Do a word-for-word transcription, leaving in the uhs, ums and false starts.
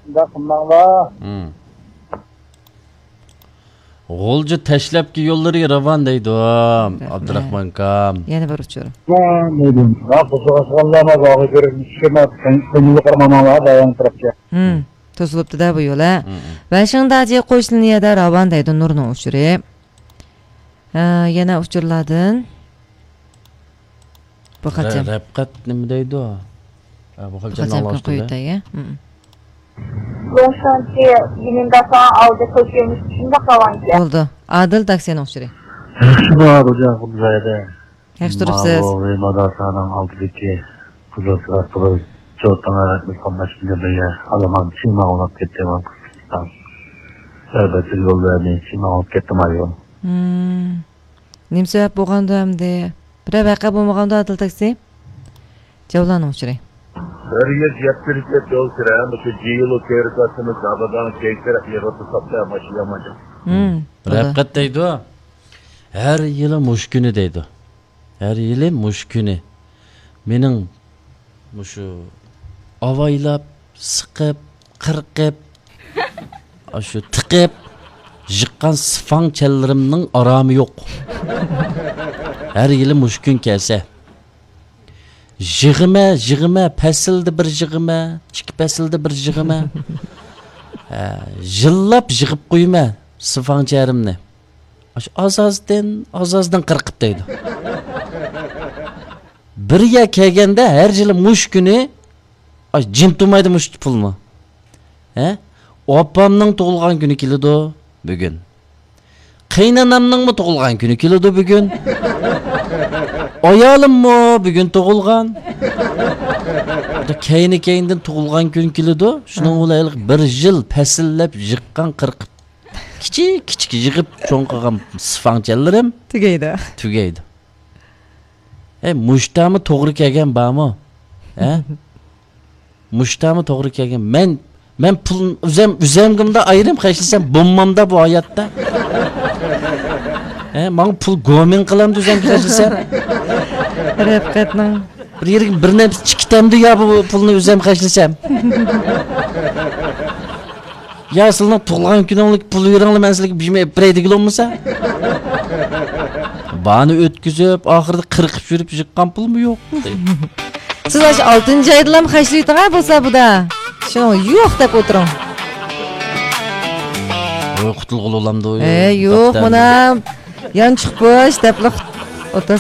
Da kummanla. Hmm. Golcu teşlepki yolları ravan deydi o. Abdurrahman kam. Yana bir uçurum. Ya ne diyeyim? Ya bu soğuklarla bağı görürüm. Şema kendini kırmamama dayan tarafça. Hmm. Tuzuluptu da bu yol ha. Va shingdaji qo'sh liniyada ravan deydi Nurning uchuri. Yana uchurladin. Bu qachon? Rapqat nima deydi o? Bu qachon alıştı. Lonşanti yininde falan aldı koşuyormuş. Şimdi kalan. Oldu. Adil taksiyani uchuri. Yaxshi bor hocam bu joyda. Yaxshi turibsiz. Ma'lum madrasaning oldidagi hujjatlar turib, cho'tana qilmashga birga alaman chima olib ketdim. Albatta yo'llarni chima olib ketdim ayo. Hmm. Nim sabab bo'lganda hamda bir vaqa bo'lmaganda Adil taksi. Javlaning uchuri. Seriye yaptırıcı yol sıra, bu cihilo kerikasını sabadan keyifler yaratı saptaya başlayamacak. Hmm. Rapqat deydi o. Her yılı muş günü deydi. Her yılı muş günü. Mening muşu avaylap, sıqıp, qırqıp, şu tıqıp, jiqqan sıfan çallarımның aramı yok. Her yılı muş gün kelse. Jig'ime, jig'ime, pasildi bir jig'ime, chik pasildi bir jig'ime. Jillab jig'ib qo'yma sifancharimni. Ash azazdan, azazdan qirqib deydi. Birga kelganda har yili mush kuni ash jim turmaydi mush pulni. He? Opamning tug'ilgan kuni keladi bugun. Qaynanamning mi tug'ilgan kuni keladi bugun. Ayalım mı bugün tug'ilgan? Keyni keyinden tug'ilgan kun keladi. Shuning o'laylik bir yil pasillab jiqqan qirqib. Kichik kichik yig'ib cho'ng qilgan sifanchallarim tugaydi. Tugaydi. E mushtami to'g'ri kelgan bormi? He? Mushtami to'g'ri kelgan. Men men pul uzam uzamgimda ayrim qashlasam bo'lmamda bu hayotda. E, men pul go'min qilam uzam qashlasam. Rapqatning bir yerga bir narsa chikitamdi ya bu pulni o'zim qashlasam. Ya sizning tug'ilgan kuninglik pul beringlar men sizlarga bimay beraydigan bo'lmasa? Bani o'tkazib, oxirida qirqib yurib yiqqan pulmi yo'q? Siz ash oltinchi oyda ham qashlaydigan bo'lsa buda. Shuni yo'q deb o'tiring. Yo'q, qutulg'ul olamdi. E, yo'q, mana yan chiqib deb